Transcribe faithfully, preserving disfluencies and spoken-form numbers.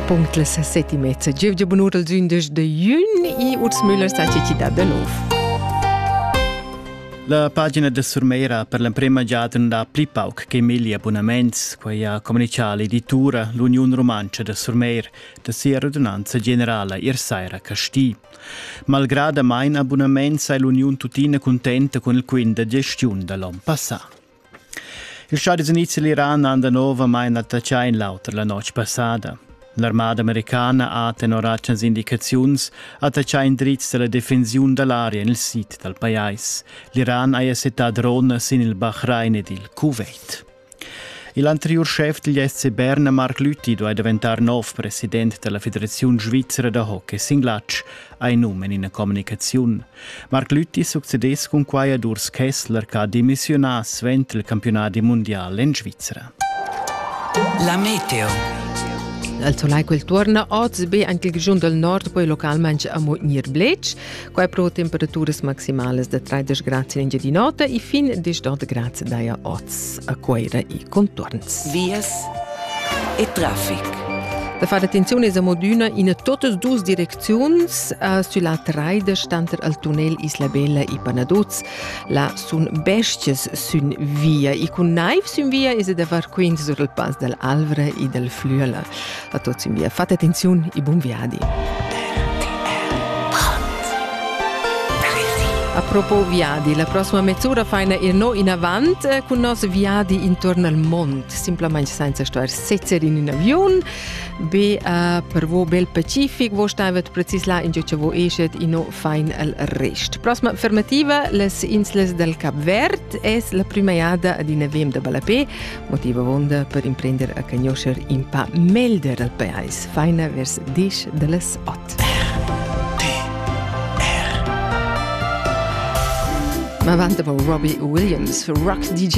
Punct las sette e mezza. Gievgia bunur al zündes de Jün i Urs Müller sa ci da de nov. La pagina de Surmeira per la prima giornata da Plipauk che mille abbonaments, quei ha comunicato l'editura l'Unione Romancia de Surmeir de sia radunanza generale Irsaira Casti. Malgrado main abbonaments è l'Unione tutina contenta con il quin de gestione dell'anno passato. Il Stati Uniti e l'Iran hanno nova main attaccato in lauter la notte passata. L'armata americana ha tenorato indicazioni attaccato in dritto della difensione dell'area nel sito del paese. L'Iran ha settato drones in il Bahrain ed il Kuwait. L'anterior chef degli S C Berna, Marc Lüthi, doveva diventare nuovo presidente della Federazione Svizzera de Hockey Singlatsch, a nome in una comunicazione. Marc Lüthi succedesse con quai ad Urs Kessler, che ha dimissionato svent il campionato mondiale in Svizzera. La meteo. Al solai quel torna oggi be anche il giorno del nord poi localmente a Mognir Blech, qua pro temperaturas maximales de tredici gradi in di notte e fin di dodici gradi daia oggi a Queira e contorns. Vias e traffic. Da fare attenzione a moduna in tutte e due direzioni, uh, sulla traida stanter al tunnel Isla Bella e Panaduz, la sun besties sun via e con naiv sun via e se da far quindi sur il pass del Alvre e del Flüela. A tutti sun via. Fate attenzione e buon viadi. A propos viadi, la prossima mezz'ora faina ir no in avant eh, con nos viadi intorno al mondo, semplicemente senza stare setzer in un avion, be uh, per vo bel Pacific, vo stavet precis là in gioccia vo escet e no fain al rest. Prossima fermativa, les insles del Cap Verd, es la prima iada ad in avem de Balapé, motiva vonda per imprender a cagnoscer in pa melder al paese, faina vers dish de les ot. Ma avanti con Robbie Williams, rock D J.